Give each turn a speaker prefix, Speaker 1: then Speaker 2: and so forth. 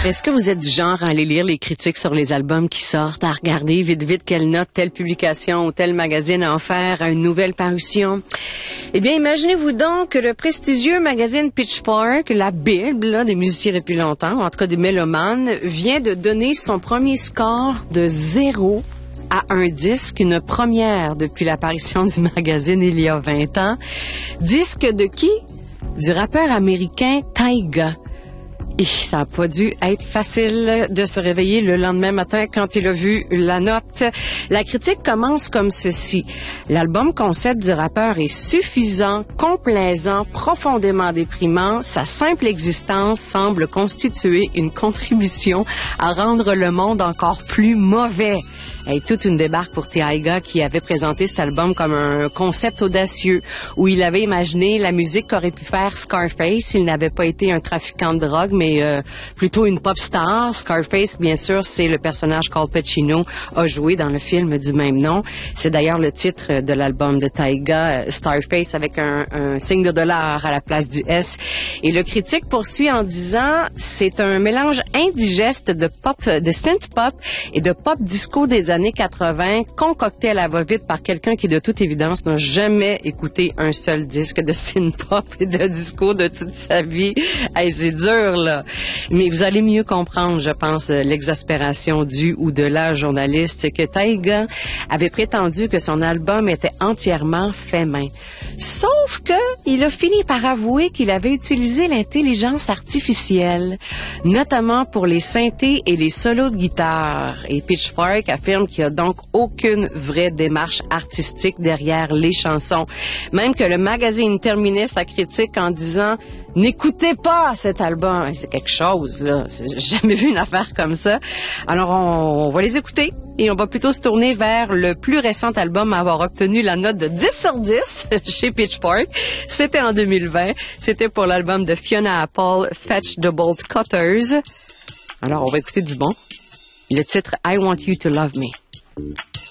Speaker 1: Est-ce que vous êtes du genre à aller lire les critiques sur les albums qui sortent, à regarder vite quelle note telle publication ou tel magazine a offert à une nouvelle parution? Eh bien, imaginez-vous donc que le prestigieux magazine Pitchfork, la bible là, des musiciens depuis longtemps, ou en tout cas des mélomanes, vient de donner son premier score de 0 à un disque, une première depuis l'apparition du magazine il y a 20 ans. Disque de qui? Du rappeur américain Tyga. Et ça n'a pas dû être facile de se réveiller le lendemain matin quand il a vu la note. La critique commence comme ceci. L'album concept du rappeur est suffisant, complaisant, profondément déprimant. Sa simple existence semble constituer une contribution à rendre le monde encore plus mauvais. Et toute une débarque pour Tyga qui avait présenté cet album comme un concept audacieux où il avait imaginé la musique qu'aurait pu faire Scarface s'il n'avait pas été un trafiquant de drogue, mais plutôt une pop star. Scarface, bien sûr, c'est le personnage qu'Al Pacino a joué dans le film du même nom. C'est d'ailleurs le titre de l'album de Tyga, Starface, avec un signe de dollar à la place du S. Et le critique poursuit en disant c'est un mélange indigeste de pop, de synth pop et de pop disco des années 80, concocté à la va-vite par quelqu'un qui, de toute évidence, n'a jamais écouté un seul disque de synth-pop et de disco de toute sa vie. Hey, c'est dur, là. Mais vous allez mieux comprendre, je pense, l'exaspération du ou de la journaliste que Tyga avait prétendu que son album était entièrement fait main. Sauf que il a fini par avouer qu'il avait utilisé l'intelligence artificielle, notamment pour les synthés et les solos de guitare. Et Pitchfork affirme qu'il n'y a donc aucune vraie démarche artistique derrière les chansons. Même que le magazine terminait sa critique en disant « N'écoutez pas cet album ». C'est quelque chose, là. J'ai jamais vu une affaire comme ça. Alors, on va les écouter et on va plutôt se tourner vers le plus récent album à avoir obtenu la note de 10 sur 10 chez Pitchfork. C'était en 2020. C'était pour l'album de Fiona Apple, Fetch the Bolt Cutters. Alors, on va écouter du bon. Le titre « I Want You to Love Me ».